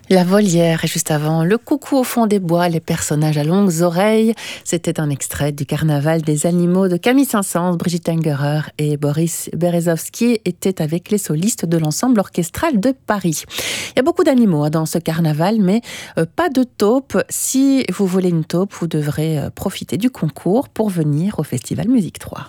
La volière, et juste avant, le coucou au fond des bois, les personnages à longues oreilles. C'était un extrait du Carnaval des animaux de Camille Saint-Saëns. Brigitte Ungerer et Boris Berezovsky étaient avec les solistes de l'ensemble orchestral de Paris. Il y a beaucoup d'animaux dans ce carnaval, mais pas de taupe. Si vous voulez une taupe, vous devrez profiter du concours pour venir au Festival Musique 3.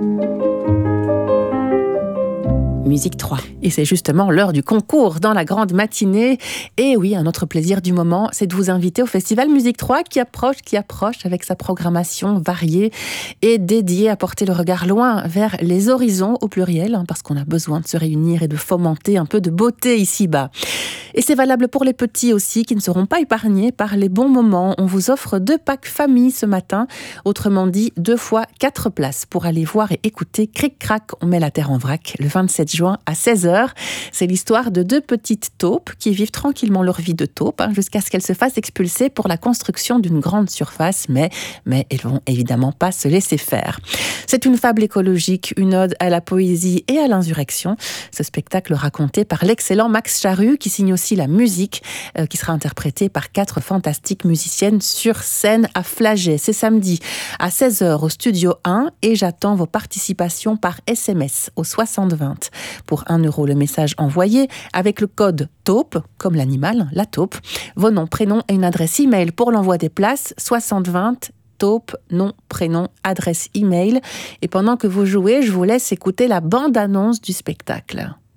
Musique 3. Et c'est justement l'heure du concours dans la grande matinée. Et oui, un autre plaisir du moment, c'est de vous inviter au Festival Musique 3 qui approche avec sa programmation variée et dédiée à porter le regard loin vers les horizons au pluriel, parce qu'on a besoin de se réunir et de fomenter un peu de beauté ici-bas. Et c'est valable pour les petits aussi qui ne seront pas épargnés par les bons moments. On vous offre 2 packs famille ce matin, autrement dit 2 fois 4 places pour aller voir et écouter Cric Crac, on met la terre en vrac le 27 juin à 16h. C'est l'histoire de 2 petites taupes qui vivent tranquillement leur vie de taupe jusqu'à ce qu'elles se fassent expulser pour la construction d'une grande surface, mais elles vont évidemment pas se laisser faire. C'est une fable écologique, une ode à la poésie et à l'insurrection. Ce spectacle raconté par l'excellent Max Charru qui signe aussi la musique qui sera interprétée par 4 fantastiques musiciennes sur scène à Flagey. C'est samedi à 16h au Studio 1 et j'attends vos participations par SMS au 6020. Pour 1 € le message envoyé avec le code taupe, comme l'animal, la taupe, vos noms, prénoms et une adresse email pour l'envoi des places 6020 taupe, nom, prénom, adresse email. Et pendant que vous jouez, je vous laisse écouter la bande-annonce du spectacle.